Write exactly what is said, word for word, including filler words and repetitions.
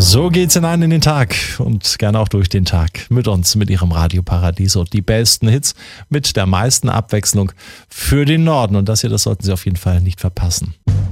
So geht's hinein in den Tag und gerne auch durch den Tag mit uns, mit Ihrem Radio Paradiso. Die besten Hits mit der meisten Abwechslung für den Norden. Und das hier, das sollten Sie auf jeden Fall nicht verpassen.